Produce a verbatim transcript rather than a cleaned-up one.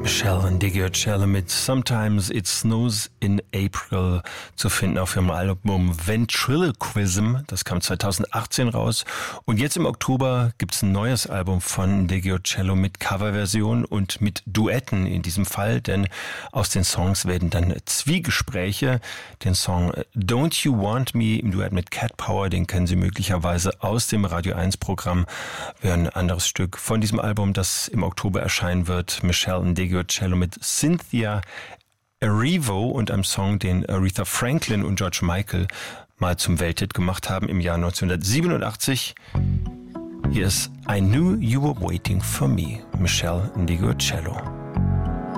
Michelle Ndegeocello mit Sometimes It Snows in April zu finden auf ihrem Album Ventriloquism. Das kam zweitausendachtzehn raus. Und jetzt im Oktober gibt's ein neues Album von Ndegeocello mit Coverversion und mit Duetten in diesem Fall, denn aus den Songs werden dann Zwiegespräche. Den Song Don't You Want Me im Duett mit Cat Power, den kennen Sie möglicherweise aus dem Radio eins Programm, wäre ein anderes Stück von diesem Album, das im Oktober erscheinen wird. Michelle Ndegeocello mit Cynthia Erivo und einem Song, den Aretha Franklin und George Michael mal zum Welthit gemacht haben im Jahr neunzehnhundertsiebenundachtzig. Hier ist I Knew You Were Waiting For Me, Michelle Ndegeocello.